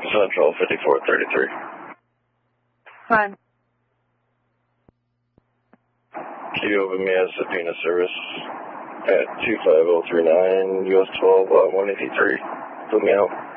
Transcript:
Central 5433. Fine. Can you open me a subpoena service at 25039 US 12 183? Put me out.